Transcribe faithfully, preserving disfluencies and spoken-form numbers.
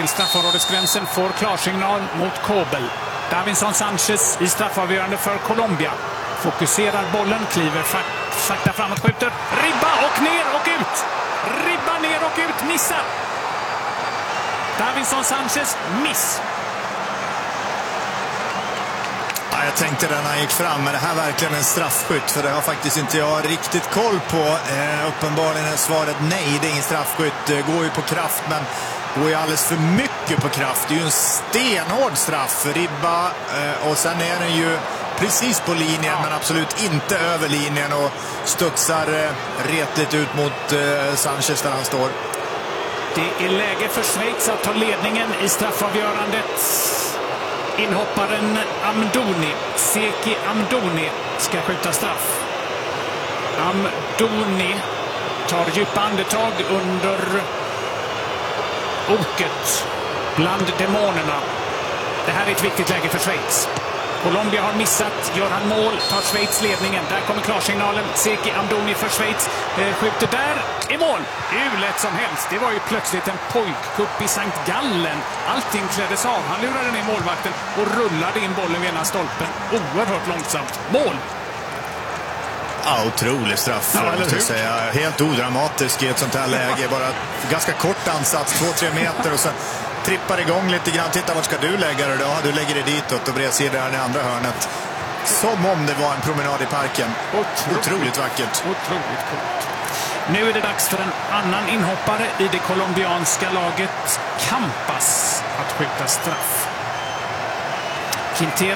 vid straffområdesgränsen får klarsignal mot Kobel. Davinson Sanchez i straffavgörande för Colombia. Fokuserar bollen, kliver sakta framåt, skjuter. Ribba och ner och ut! Ribba ner och ut, missar! Davinson Sanchez, miss. Ja, jag tänkte den han gick fram, men det här är verkligen en straffskytt, för det har faktiskt inte jag riktigt koll på. Eh, uppenbarligen är svaret nej, det är ingen straffskytt. Det går ju på kraft, men går ju alldeles för mycket på kraft. Det är ju en stenhård straff. Ribba, eh, och sen är den ju precis på linjen, ja. Men absolut inte över linjen, och studsar eh, retligt ut mot eh, Sanchez där han står. Det är läge för Schweiz att ta ledningen i straffavgörandet. Inhopparen Amdouni, Seki Amdouni, ska skjuta straff. Amdouni tar djupa andetag under oket bland demonerna. Det här är ett viktigt läge för Schweiz. Colombia har missat, gör han mål, tar Schweiz ledningen. Där kommer klarsignalen. Seki Amdouni för Schweiz. Eh, skjuter där, i mål. Hur lätt som helst. Det var ju plötsligt en pojkkupp i Sankt Gallen. Allting kläddes av. Han lurade ner målvakten och rullade in bollen vid ena stolpen. Oerhört långsamt. Mål! Ja, otrolig straff, ja, måste jag säga. Helt odramatisk i ett sånt här läge. Bara ganska kort ansats, två tre meter, och sen trippar igång lite grann. Titta, vart ska du lägga det då? Du lägger det ditåt och bredsidan i andra hörnet. Som om det var en promenad i parken. Otroligt, Otroligt vackert. Otroligt coolt. Nu är det dags för en annan inhoppare i det colombianska laget, Campas, att skjuta straff. Quintero